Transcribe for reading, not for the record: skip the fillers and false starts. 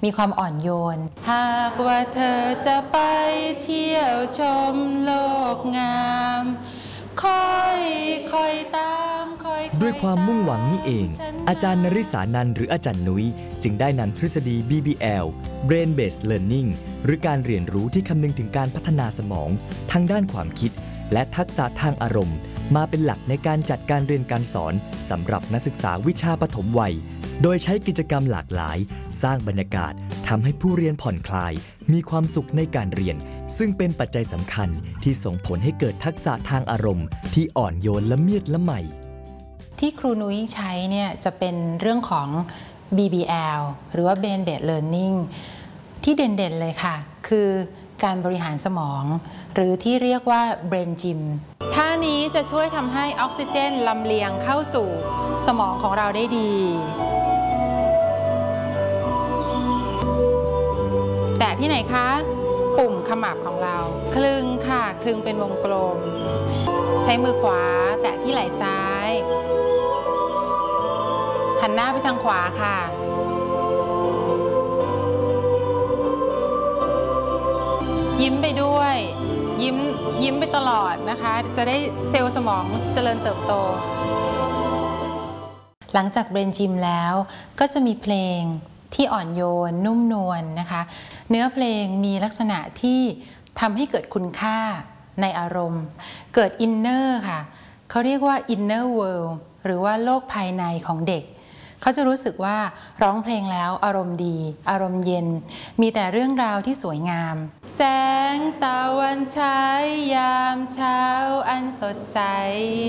มีความอ่อนโยนหากว่าเธอจะไปเที่ยวชมโลกงามค่อยตามด้วยความมุ่งหวังนี่เองอาจารย์นริษานันท์หรืออาจารย์นุ้ยจึงได้นำทฤษฎี BBL Brain Based Learning หรือการเรียนรู้ที่คำนึงถึงการพัฒนาสมองทางด้านความคิดและทักษะทางอารมณ์มาเป็นหลักในการจัดการเรียนการสอนสำหรับนักศึกษาวิชาปฐมวัยโดยใช้กิจกรรมหลากหลายสร้างบรรยากาศทำให้ผู้เรียนผ่อนคลายมีความสุขในการเรียนซึ่งเป็นปัจจัยสำคัญที่ส่งผลให้เกิดทักษะทางอารมณ์ที่อ่อนโยนละเมียดละไมที่ครูนุ้ยใช้เนี่ยจะเป็นเรื่องของ BBL หรือว่า Brain Based Learning ที่เด่นๆเลยค่ะคือการบริหารสมองหรือที่เรียกว่า Brain Gym ท่านี้จะช่วยทำให้ออกซิเจนลำเลียงเข้าสู่สมองของเราได้ดีแต่ที่ไหนคะปุ่มขมับของเราคลึงค่ะคลึงเป็นวงกลมใช้มือขวาแตะที่ไหล่ซ้ายหันหน้าไปทางขวาค่ะยิ้มไปด้วยยิ้มไปตลอดนะคะจะได้เซลล์สมองเจริญเติบโตหลังจากเบรนจิมแล้วก็จะมีเพลงที่อ่อนโยนนุ่มนวลนะคะเนื้อเพลงมีลักษณะที่ทำให้เกิดคุณค่าในอารมณ์เกิดอินเนอร์ค่ะเขาเรียกว่าอินเนอร์เวิลด์หรือว่าโลกภายในของเด็กเขาจะรู้สึกว่าร้องเพลงแล้วอารมณ์ดีอารมณ์เย็นมีแต่เรื่องราวที่สวยงามแสงตะวันฉายยามเช้าอันสดใส